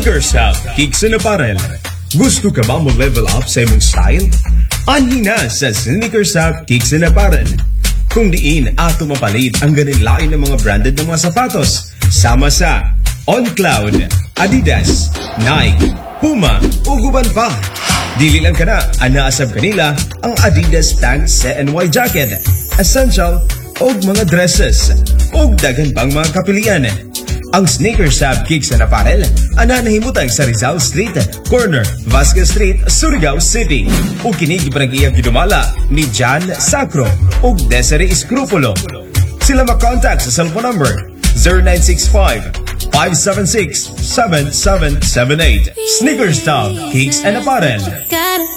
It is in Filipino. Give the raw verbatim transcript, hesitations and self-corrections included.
Sneakers Hub, Kicks and Apparel. Gusto ka ba mo level up sa imong style? Anhi na sa Sneakers Hub, Kicks and Apparel. Kung diin ato mapalit ang ganin lain ng mga branded ng mga sapatos, sama sa On Cloud, Adidas, Nike, Puma, o guban pa. Dili lang ka na, anaasab kanila ang Adidas Tank C N Y Jacket, Essential, o mga dresses, o dagan pang mga kapilian. Ang Sneakers Hub, Kicks and Apparel, ana nahimutang sa Rizal Street, corner, Vasquez Street, Surigao City. O kinig barangay gidumala ni John Sacro o Desiree Escrupulo. Sila makontak sa cellphone number zero nine six five, five seven six, seven seven seven eight. Sneakers Hub, Kicks and Apparel.